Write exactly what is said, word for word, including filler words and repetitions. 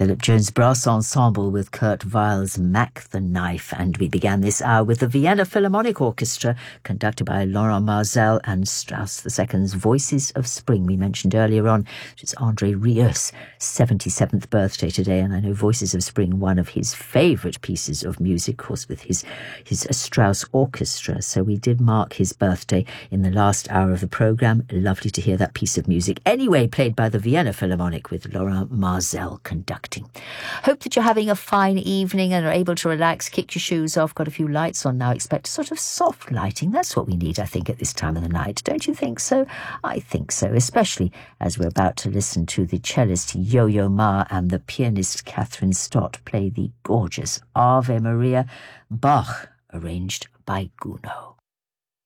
Philip Jones Brass Ensemble with Kurt Weill's Mac the Knife. And we began this hour with the Vienna Philharmonic Orchestra, conducted by Laurent Marzel, and Strauss the Second's Voices of Spring. We mentioned earlier on, it's André Rieu's seventy-seventh birthday today, and I know Voices of Spring, one of his favourite pieces of music, of course, with his, his Strauss Orchestra. So we did mark his birthday in the last hour of the programme. Lovely to hear that piece of music. Anyway, played by the Vienna Philharmonic with Laurent Marzel conducting. Hope that you're having a fine evening and are able to relax, kick your shoes off. Got a few lights on now. Expect a sort of soft lighting. That's what we need, I think, at this time of the night. Don't you think so? I think so, especially as we're about to listen to the cellist Yo-Yo Ma and the pianist Catherine Stott play the gorgeous Ave Maria, Bach, arranged by Gounod.